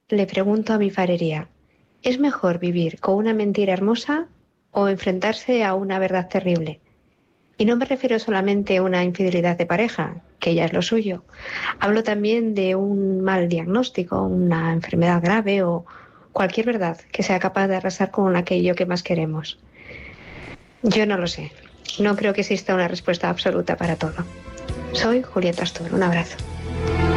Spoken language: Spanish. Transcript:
le pregunto a mi farería, ¿es mejor vivir con una mentira hermosa o enfrentarse a una verdad terrible? Y no me refiero solamente a una infidelidad de pareja, que ya es lo suyo. Hablo también de un mal diagnóstico, una enfermedad grave o cualquier verdad que sea capaz de arrasar con aquello que más queremos. Yo no lo sé. No creo que exista una respuesta absoluta para todo. Soy Julieta Astor. Un abrazo.